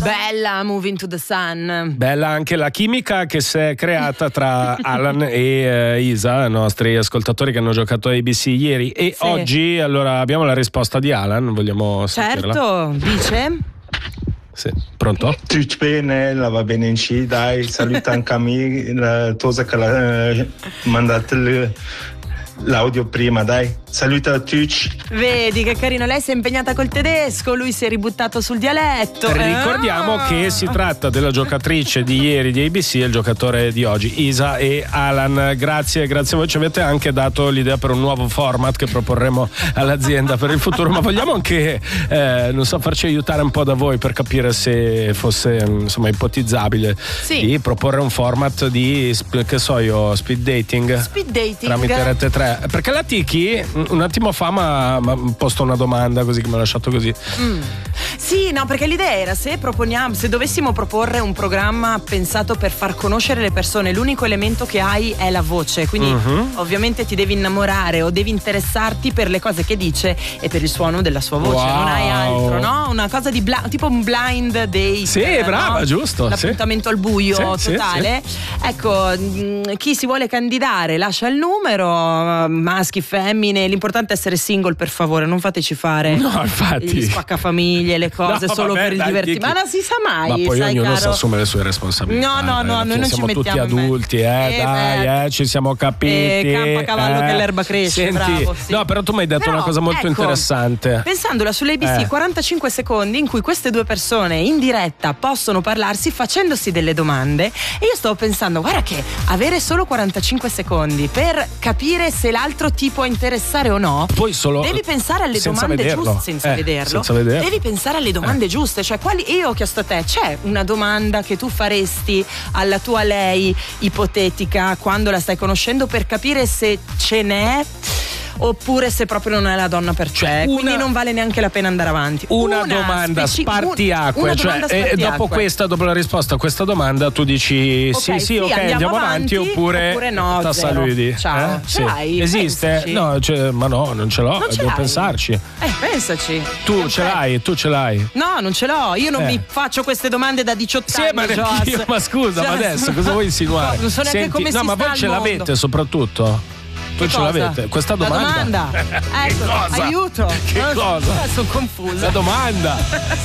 Bella Moving to the Sun. Bella anche la chimica che si è creata tra Alan e Isa, nostri ascoltatori che hanno giocato a ABC ieri. E sì. Oggi allora abbiamo la risposta di Alan, vogliamo sentirla? Certo, dice? Sì, pronto? Tutto bene, la va bene in C, dai, saluta anche a me, la cosa che l'ha mandato l'audio prima, dai, saluta a tutti. Vedi che carino, lei si è impegnata col tedesco, lui si è ributtato sul dialetto. Ricordiamo che si tratta della giocatrice di ieri di ABC e il giocatore di oggi, Isa e Alan. Grazie a voi, ci avete anche dato l'idea per un nuovo format che proporremo all'azienda per il futuro, ma vogliamo anche non so, farci aiutare un po' da voi per capire se fosse insomma ipotizzabile di proporre un format di, che so io, speed dating tramite Rete 3, perché la Tiki un attimo fa mi ha posto una domanda così che mi ha lasciato così. Sì, no, perché l'idea era se dovessimo proporre un programma pensato per far conoscere le persone, l'unico elemento che hai è la voce, quindi ovviamente ti devi innamorare o devi interessarti per le cose che dice e per il suono della sua voce, non hai altro, no? Una cosa di tipo un blind date. Sì, brava, no? Giusto. L'appuntamento al buio totale. Sì. Ecco, chi si vuole candidare lascia il numero, maschi, femmine, l'importante è essere single, per favore, non fateci fare gli spaccafamiglie, le cose solo per il divertimento. Ma non si sa mai. Ma poi ognuno caro. si assume le sue responsabilità. No, noi non siamo ci tutti mettiamo adulti, ci siamo capiti. Campa cavallo che l'erba cresce. Senti, bravo, sì. No, però tu mi hai detto una cosa molto interessante. Pensandola sull'ABC, 45 secondi in cui queste due persone in diretta possono parlarsi facendosi delle domande, e io stavo pensando, guarda che avere solo 45 secondi per capire se l'altro ti può interessare o no, poi solo devi pensare alle domande giuste senza vederlo. Devi pensare alle domande giuste, cioè io ho chiesto a te, c'è una domanda che tu faresti alla tua lei ipotetica quando la stai conoscendo per capire se ce n'è oppure se proprio non è la donna per te, quindi non vale neanche la pena andare avanti? Una domanda spartiacque, dopo la risposta a questa domanda tu dici sì, andiamo avanti oppure no, tassaludi. Ciao. Sì. Esiste? No, ma no, non ce l'ho, devo pensarci. Pensaci. Tu ce l'hai? No, non ce l'ho, io non mi faccio queste domande da 18 anni. Ma scusa, ma adesso cosa vuoi insinuare? Non so neanche come si sta ma voi ce l'avete soprattutto? Voi ce l'avete? Questa domanda? Ecco, aiuto. Che cosa? Sono confusa. La domanda.